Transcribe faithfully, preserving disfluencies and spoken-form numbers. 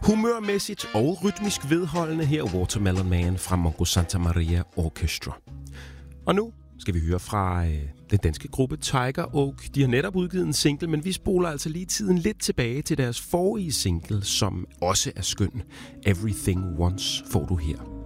Humørmæssigt og rytmisk vedholdende her Watermelon Man fra Mongo Santa Maria Orchestra. Og nu skal vi høre fra øh, den danske gruppe Tiger Oak. De har netop udgivet en single, men vi spoler altså lige tiden lidt tilbage til deres forrige single, som også er skøn. Everything Once får du her.